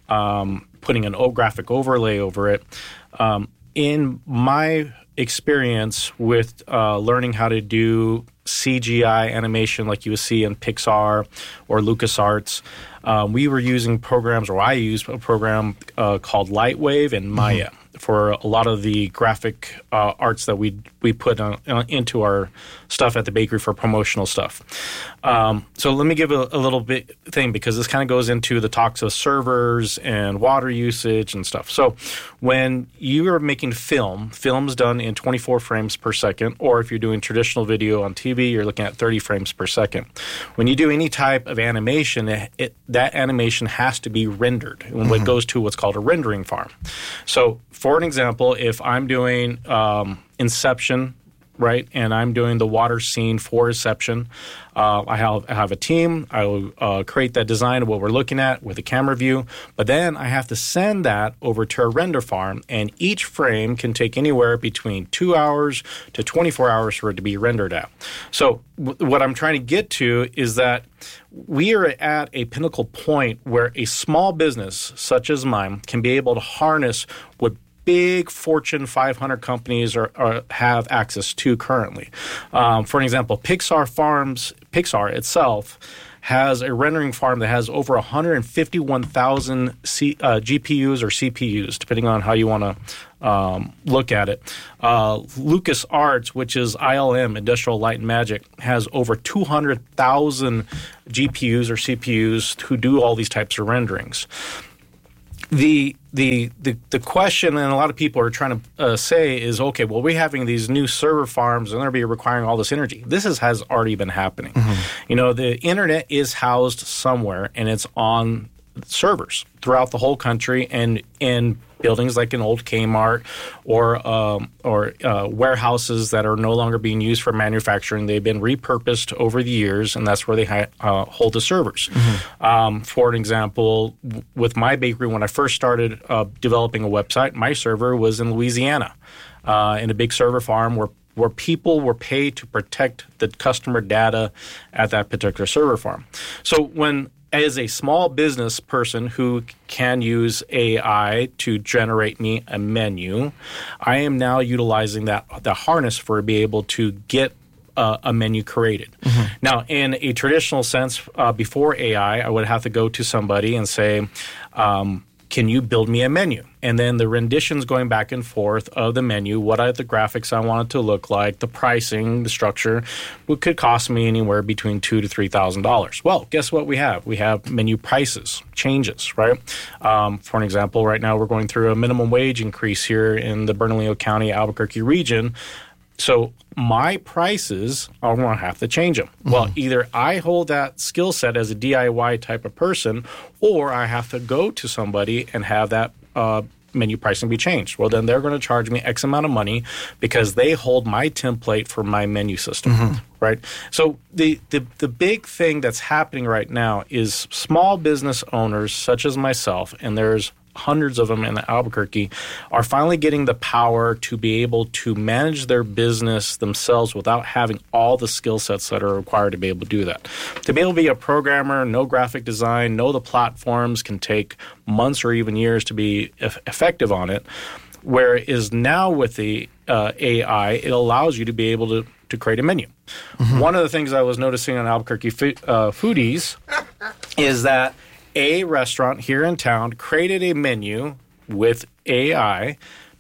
um, putting an old graphic overlay over it. Um, in my experience with uh, learning how to do C G I animation like you would see in Pixar or LucasArts, um, we were using programs, or I used a program uh, called Lightwave and Maya. Mm-hmm. for a lot of the graphic uh, arts that we we put on, uh, into our stuff at the bakery for promotional stuff. Um, so let me give a, a little bit thing, because this kind of goes into the talks of servers and water usage and stuff. So when you are making film, film's done in twenty-four frames per second, or if you're doing traditional video on T V, you're looking at thirty frames per second. When you do any type of animation, it, it, that animation has to be rendered, and mm-hmm. it goes to what's called a rendering farm. So for an example, if I'm doing um, Inception, right, and I'm doing the water scene for Inception, uh, I have I have a team. I will uh, create that design of what we're looking at with a camera view, but then I have to send that over to a render farm, and each frame can take anywhere between two hours to twenty-four hours for it to be rendered out. So w- what I'm trying to get to is that we are at a pinnacle point where a small business such as mine can be able to harness what big Fortune five hundred companies are, are have access to currently. Um, for an example, Pixar Farms, Pixar itself has a rendering farm that has over one hundred fifty-one thousand C, uh, G P Us or C P Us, depending on how you want to um, look at it. Uh, LucasArts, which is I L M, Industrial Light and Magic, has over two hundred thousand G P Us or C P Us who do all these types of renderings. The, the the the question, and a lot of people are trying to uh, say, is, okay, well, we're having these new server farms, and they're going to be requiring all this energy. This is, has already been happening. Mm-hmm. You know, the internet is housed somewhere, and it's on servers throughout the whole country, and in buildings like an old Kmart or um, or uh, warehouses that are no longer being used for manufacturing. They've been repurposed over the years, and that's where they ha- uh, hold the servers. Mm-hmm. Um, for an example, w- with my bakery, when I first started uh, developing a website, my server was in Louisiana uh, in a big server farm where where people were paid to protect the customer data at that particular server farm. So when as a small business person who can use A I to generate me a menu, I am now utilizing that the harness for be able to get uh, a menu created. Mm-hmm. Now, in a traditional sense, uh, before A I, I would have to go to somebody and say, um, can you build me a menu? And then the renditions going back and forth of the menu, what are the graphics I want it to look like, the pricing, the structure, what could cost me anywhere between two to three thousand dollars. Well, guess what we have? We have menu prices, changes, right? Um, for an example, right now we're going through a minimum wage increase here in the Bernalillo County, Albuquerque region. So my prices, I'm going to have to change them. Mm-hmm. Well, either I hold that skill set as a D I Y type of person, or I have to go to somebody and have that uh, menu pricing be changed. Well, then they're going to charge me X amount of money because they hold my template for my menu system, mm-hmm. right? So the, the, the big thing that's happening right now is small business owners such as myself, and there's hundreds of them in Albuquerque, are finally getting the power to be able to manage their business themselves without having all the skill sets that are required to be able to do that. To be able to be a programmer, know graphic design, know the platforms, can take months or even years to be e- effective on it. Whereas now with the uh, A I, it allows you to be able to, to create a menu. Mm-hmm. One of the things I was noticing on Albuquerque fo- uh, Foodies is that a restaurant here in town created a menu with A I,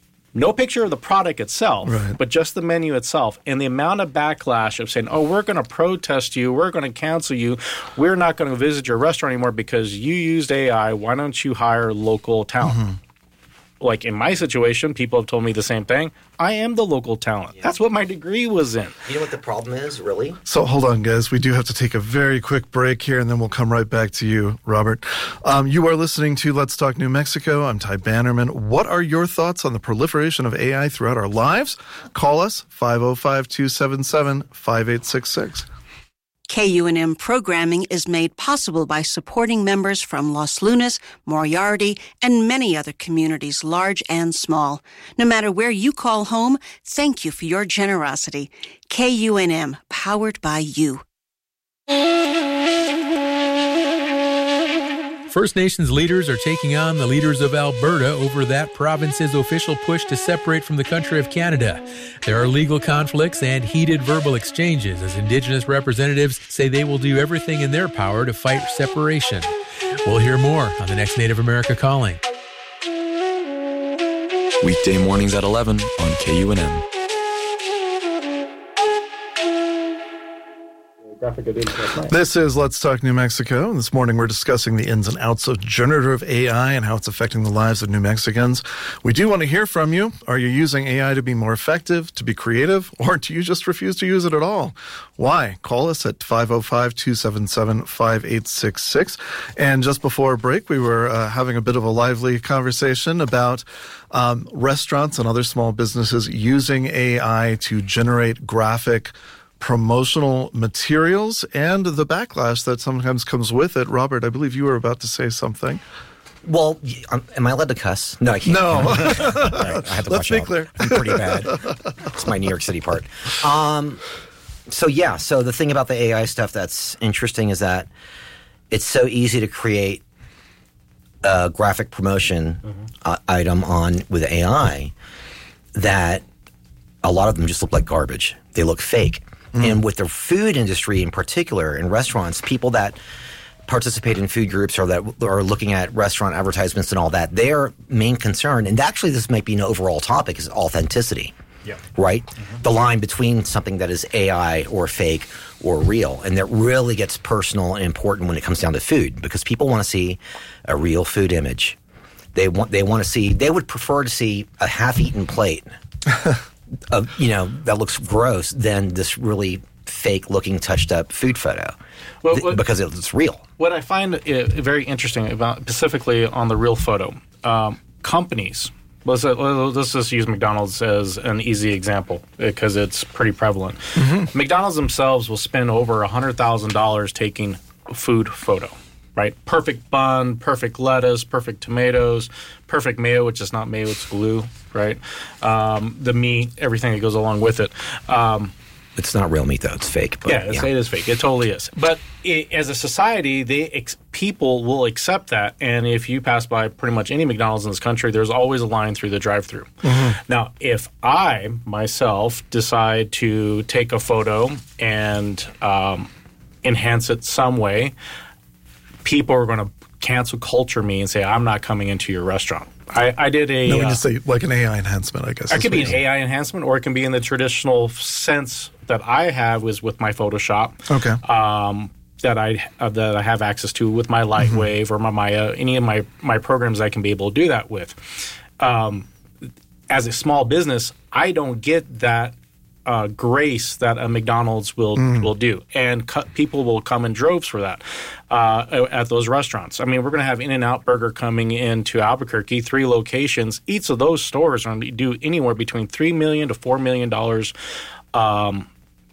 no picture of the product itself, right, but just the menu itself. And the amount of backlash of saying, oh, we're going to protest you, we're going to cancel you, we're not going to visit your restaurant anymore because you used A I, why don't you hire local talent? Mm-hmm. Like in my situation, people have told me the same thing. I am the local talent. Yeah. That's what my degree was in. You know what the problem is, really? So hold on, guys. We do have to take a very quick break here, and then we'll come right back to you, Robert. Um, you are listening to Let's Talk New Mexico. I'm Ty Bannerman. What are your thoughts on the proliferation of A I throughout our lives? Call us, five oh five, two seven seven, five eight six six. K U N M programming is made possible by supporting members from Los Lunas, Moriarty, and many other communities, large and small. No matter where you call home, thank you for your generosity. K U N M, powered by you. First Nations leaders are taking on the leaders of Alberta over that province's official push to separate from the country of Canada. There are legal conflicts and heated verbal exchanges as Indigenous representatives say they will do everything in their power to fight separation. We'll hear more on the next Native America Calling. Weekday mornings at eleven on K U N M. This is Let's Talk New Mexico. This morning we're discussing the ins and outs of generative A I and how it's affecting the lives of New Mexicans. We do want to hear from you. Are you using A I to be more effective, to be creative, or do you just refuse to use it at all? Why? Call us at five oh five, two seven seven, five eight six six. And just before break, we were uh, having a bit of a lively conversation about um, restaurants and other small businesses using A I to generate graphic promotional materials and the backlash that sometimes comes with it. Robert, I believe you were about to say something. Well, um, am I allowed to cuss? No, I can't. No. Right, I have to Let's watch be out. clear. I'm pretty bad. It's my New York City part. Um, so, yeah, so the thing about the A I stuff that's interesting is that it's so easy to create a graphic promotion mm-hmm. uh, item on with A I that a lot of them just look like garbage. They look fake. Mm. And with the food industry in particular, in restaurants, people that participate in food groups or that are looking at restaurant advertisements and all that, their main concern, and actually this might be an overall topic, is authenticity. Yeah. Right? Mm-hmm. The line between something that is A I or fake or real. And that really gets personal and important when it comes down to food, because people want to see a real food image. They want they want to see, they would prefer to see a half-eaten plate of, you know, that looks gross than this really fake-looking, touched-up food photo, well, what, because it's real. What I find uh, very interesting about, specifically on the real photo, um, companies. Let's, let's just use McDonald's as an easy example because it's pretty prevalent. Mm-hmm. McDonald's themselves will spend over one hundred thousand dollars taking a food photo. Right, perfect bun, perfect lettuce, perfect tomatoes, perfect mayo, which is not mayo, it's glue. Right, um, the meat, everything that goes along with it. Um, it's not real meat though; it's fake. But, yeah, it's, yeah, it is fake. It totally is. But it, as a society, they ex- people will accept that. And if you pass by pretty much any McDonald's in this country, there's always a line through the drive-through. Mm-hmm. Now, if I myself decide to take a photo and um, enhance it some way, people are going to cancel culture me and say, I'm not coming into your restaurant. I, I did a... No, when uh, you say like an A I enhancement, I guess. It could be an A I enhancement, or it can be in the traditional sense that I have is with my Photoshop. Okay. Um, that I uh, that I have access to with my Lightwave mm-hmm. or my Maya, any of my, my programs I can be able to do that with. Um, as a small business, I don't get that Uh, grace that a McDonald's will mm. will do, and cu- people will come in droves for that uh, at those restaurants. I mean, we're going to have In-N-Out Burger coming into Albuquerque, three locations. Each of those stores are going to do anywhere between three million to four million dollars um,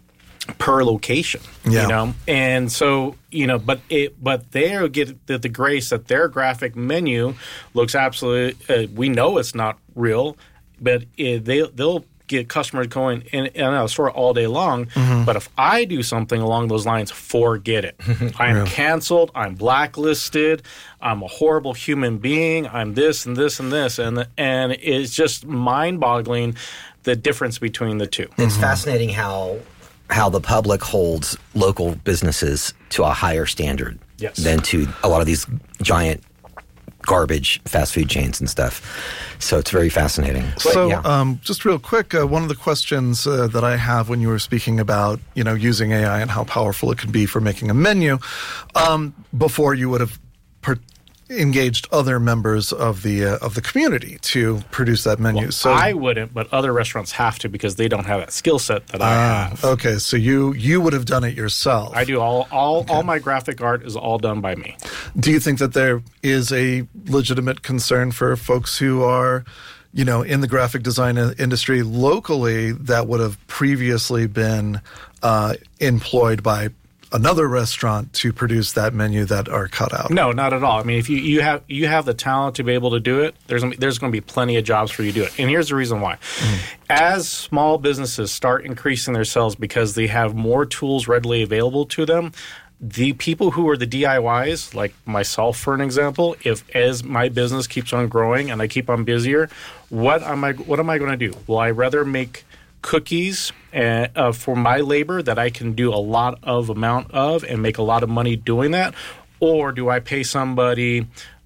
per location. Yeah. You know, and so you know, but it but they get the, the grace that their graphic menu looks absolutely. Uh, we know it's not real, but it, they they'll. get customers going in and out of the store all day long. Mm-hmm. But if I do something along those lines, forget it. I'm yeah. canceled. I'm blacklisted. I'm a horrible human being. I'm this and this and this. And and it's just mind-boggling the difference between the two. It's mm-hmm. fascinating how how the public holds local businesses to a higher standard yes. than to a lot of these giant garbage fast food chains and stuff. So it's very fascinating. But, so yeah. um, just real quick, uh, one of the questions uh, that I have when you were speaking about, you know, using A I and how powerful it can be for making a menu, um, before you would have per- engaged other members of the uh, of the community to produce that menu. Well, so I wouldn't, but other restaurants have to because they don't have that skill set that I uh, have. Okay, so you you would have done it yourself. I do all all, okay. all my graphic art is all done by me. Do you think that there is a legitimate concern for folks who are, you know, in the graphic design industry locally that would have previously been uh, employed by another restaurant to produce that menu that are cut out? No, not at all. I mean, if you, you have you have the talent to be able to do it, there's there's going to be plenty of jobs for you to do it. And here's the reason why. Mm. As small businesses start increasing their sales because they have more tools readily available to them, the people who are the D I Ys, like myself, for an example, if as my business keeps on growing and I keep on busier, what am I what am I going to do? Will I rather make cookies uh, uh, for my labor that I can do a lot of amount of and make a lot of money doing that? Or do I pay somebody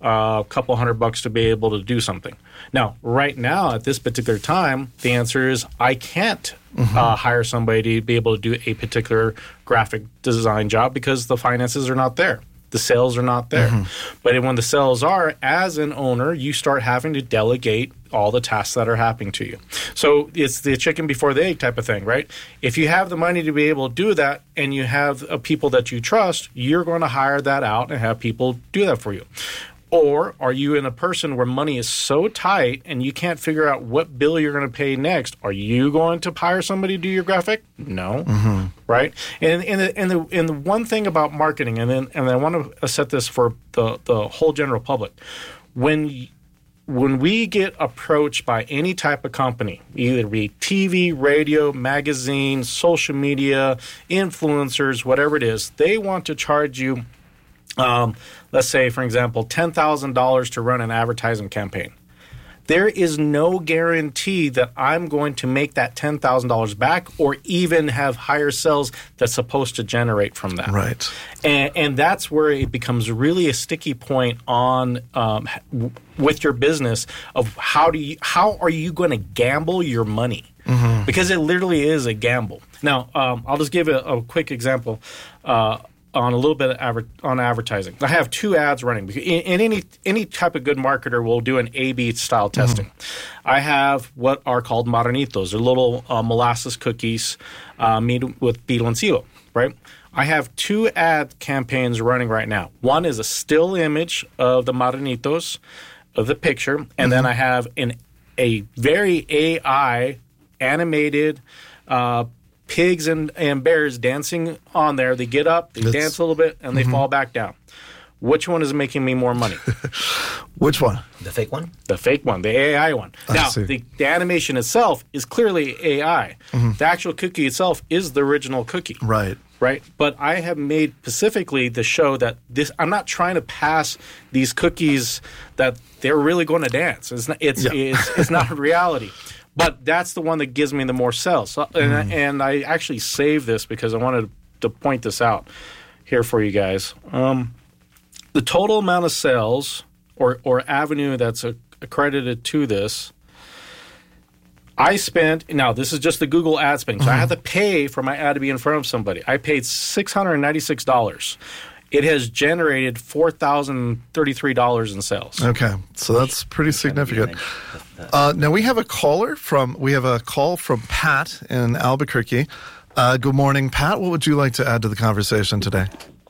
uh, a couple hundred bucks to be able to do something. Now, right now, at this particular time, the answer is I can't mm-hmm. uh, hire somebody to be able to do a particular graphic design job because the finances are not there. The sales are not there. Mm-hmm. But when the sales are, as an owner, you start having to delegate all the tasks that are happening to you. So it's the chicken before the egg type of thing, right? If you have the money to be able to do that and you have uh, people that you trust, you're going to hire that out and have people do that for you. Or are you in a person where money is so tight and you can't figure out what bill you're going to pay next? Are you going to hire somebody to do your graphic? No, mm-hmm. right? And and the, and the and the one thing about marketing, and then and I want to set this for the the whole general public, when when we get approached by any type of company, either be T V, radio, magazine, social media, influencers, whatever it is, they want to charge you. Um, let's say, for example, ten thousand dollars to run an advertising campaign. There is no guarantee that I'm going to make that ten thousand dollars back or even have higher sales that's supposed to generate from that. Right. And, and that's where it becomes really a sticky point on um, with your business of how do you, how are you going to gamble your money? Mm-hmm. Because it literally is a gamble. Now, um, I'll just give a, a quick example. Uh, on a little bit of adver- on advertising. I have two ads running. In, in any any type of good marketer will do an A B style testing. Mm-hmm. I have what are called marranitos. They're little uh, molasses cookies uh, made with piloncillo, right? I have two ad campaigns running right now. One is a still image of the marranitos, of the picture, and mm-hmm. then I have an a very A I animated uh pigs and, and bears dancing on there. They get up, they it's, dance a little bit, and they mm-hmm. fall back down. Which one is making me more money? Which one? The fake one? The fake one, the A I one. I now, see. the, the animation itself is clearly A I. Mm-hmm. The actual cookie itself is the original cookie. Right. Right? But I have made specifically the show that this, I'm not trying to pass these cookies that they're really going to dance. It's not, it's, yeah. it's, it's not reality. But that's the one that gives me the more sales. So, and, mm. and I actually saved this because I wanted to point this out here for you guys. Um, the total amount of sales or, or avenue that's a, accredited to this, I spent, now this is just the Google ad spending, so mm-hmm. I have to pay for my ad to be in front of somebody. I paid six hundred ninety-six dollars. It has generated four thousand thirty-three dollars in sales. Okay, so that's pretty significant. Uh, now we have a caller from we have a call from Pat in Albuquerque. Uh, good morning, Pat. What would you like to add to the conversation today?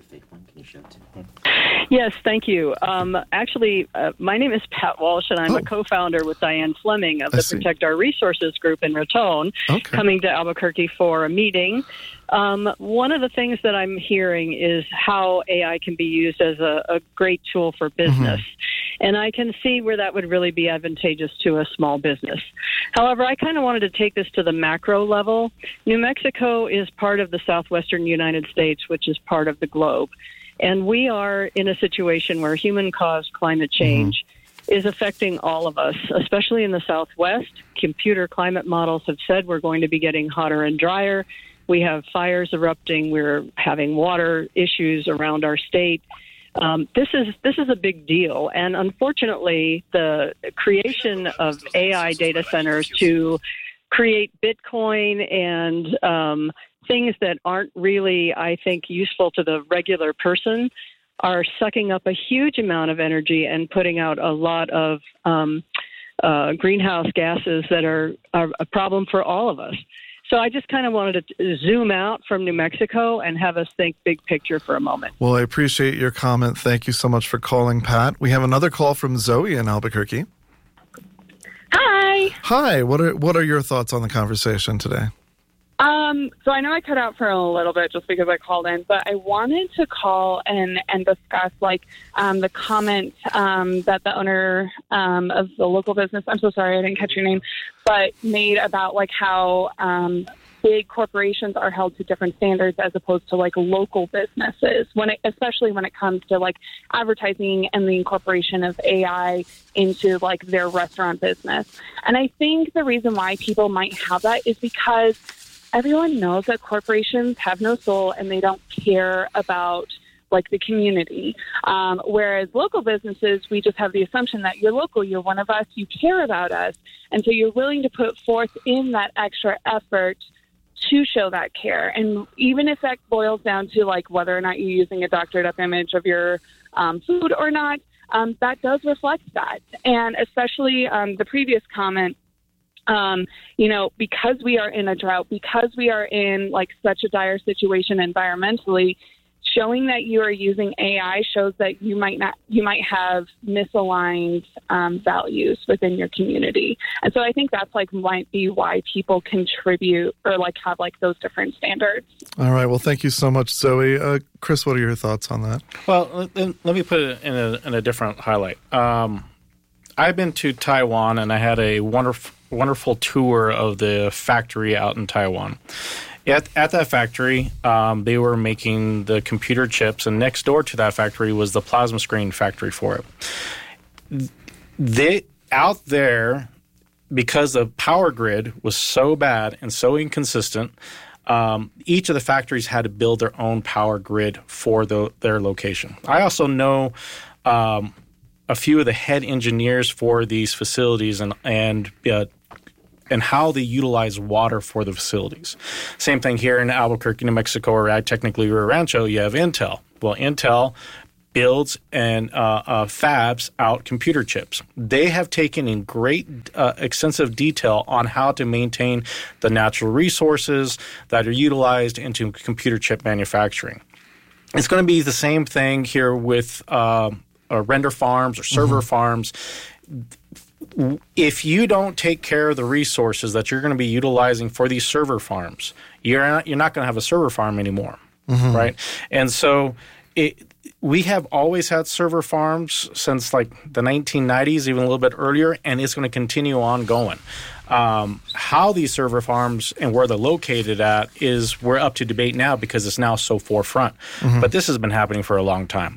Yes, thank you. Um, actually, uh, my name is Pat Walsh, and I'm oh. a co-founder with Diane Fleming of the Protect Our Resources group in Raton, okay. coming to Albuquerque for a meeting. Um, one of the things that I'm hearing is how A I can be used as a, a great tool for business. Mm-hmm. And I can see where that would really be advantageous to a small business. However, I kind of wanted to take this to the macro level. New Mexico is part of the southwestern United States, which is part of the globe. And we are in a situation where human-caused climate change mm-hmm. is affecting all of us, especially in the Southwest. Computer climate models have said we're going to be getting hotter and drier. We have fires erupting. We're having water issues around our state. Um, this is this is a big deal. And unfortunately, the creation of A I data centers to create Bitcoin and um, things that aren't really, I think, useful to the regular person are sucking up a huge amount of energy and putting out a lot of um, uh, greenhouse gases that are, are a problem for all of us. So I just kind of wanted to zoom out from New Mexico and have us think big picture for a moment. Well, I appreciate your comment. Thank you so much for calling, Pat. We have another call from Zoe in Albuquerque. Hi. Hi. What are what are your thoughts on the conversation today? Um, so I know I cut out for a little bit just because I called in, but I wanted to call and, and discuss like um, the comment um, that the owner um, of the local business, I'm so sorry, I didn't catch your name, but made about like how um, big corporations are held to different standards as opposed to like local businesses, when it, especially when it comes to like advertising and the incorporation of A I into like their restaurant business. And I think the reason why people might have that is because everyone knows that corporations have no soul and they don't care about like the community. Um, whereas local businesses, we just have the assumption that you're local, you're one of us, you care about us. And so you're willing to put forth in that extra effort to show that care. And even if that boils down to like whether or not you're using a doctored up image of your um, food or not, um, that does reflect that. And especially um, the previous comment, Um, you know, because we are in a drought, because we are in like such a dire situation environmentally, showing that you are using A I shows that you might not, you might have misaligned um, values within your community. And so I think that's like might be why people contribute or like have like those different standards. All right. Well, thank you so much, Zoe. Uh, Chris, what are your thoughts on that? Well, let, let me put it in a, in a different highlight. Um, I've been to Taiwan and I had a wonderful, wonderful tour of the factory out in Taiwan. At, at that factory, um, they were making the computer chips, and next door to that factory was the plasma screen factory for it. They out there, because the power grid was so bad and so inconsistent, um, each of the factories had to build their own power grid for the, their location. I also know um, a few of the head engineers for these facilities and and uh, and how they utilize water for the facilities. Same thing here in Albuquerque, New Mexico, or technically Rio Rancho, you have Intel. Well, Intel builds and uh, uh, fabs out computer chips. They have taken in great uh, extensive detail on how to maintain the natural resources that are utilized into computer chip manufacturing. It's going to be the same thing here with uh, uh, render farms or server mm-hmm. farms. If you don't take care of the resources that you're going to be utilizing for these server farms, you're not, you're not going to have a server farm anymore, mm-hmm. right? And so it, we have always had server farms since like the nineteen nineties, even a little bit earlier, and it's going to continue on going. Um, how these server farms and where they're located at is we're up to debate now because it's now so forefront. Mm-hmm. But this has been happening for a long time.